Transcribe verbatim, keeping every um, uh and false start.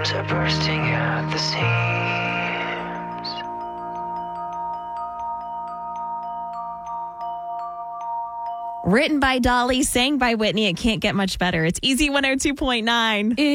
arms are bursting at the seams. Written by Dolly, sang by Whitney. It can't get much better. It's Easy one oh two point nine.